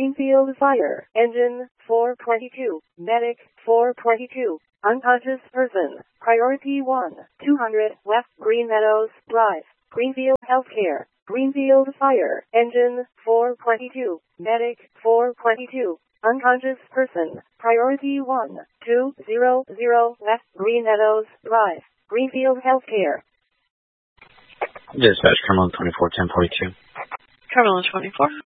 Greenfield Fire. Engine 422. Medic 422. Unconscious person. Priority 1. 200 West Green Meadows Drive. Greenfield Healthcare. Greenfield Fire. Engine 422. Medic 422. Unconscious person. Priority 1. 200 West Green Meadows Drive. Greenfield Healthcare. Dispatch, Cumberland 24, 1042. Cumberland 24.